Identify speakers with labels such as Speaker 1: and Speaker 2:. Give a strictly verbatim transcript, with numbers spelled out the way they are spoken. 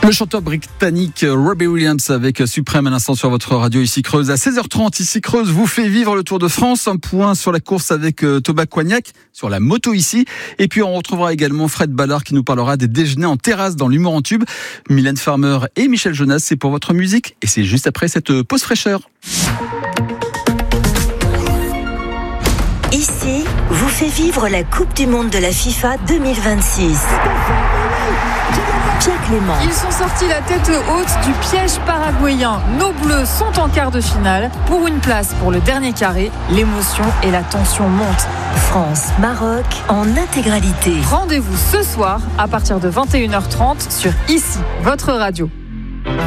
Speaker 1: Le chanteur britannique Robbie Williams avec Suprême à l'instant sur votre radio ici Creuse. À seize heures trente, ici Creuse vous fait vivre le Tour de France. Un point sur la course avec Thomas Coignac sur la moto ici. Et puis on retrouvera également Fred Ballard qui nous parlera des déjeuners en terrasse dans l'humour en tube. Mylène Farmer et Michel Jonas, c'est pour votre musique. Et c'est juste après cette pause fraîcheur.
Speaker 2: Ici, vous fait vivre la Coupe du Monde de la FIFA deux mille vingt-six. Pierre Clément.
Speaker 3: Ils sont sortis la tête haute du piège paraguayen. Nos Bleus sont en quart de finale pour une place pour le dernier carré. L'émotion et la tension montent.
Speaker 2: France-Maroc en intégralité.
Speaker 3: Rendez-vous ce soir à partir de vingt et une heures trente sur Ici, votre radio.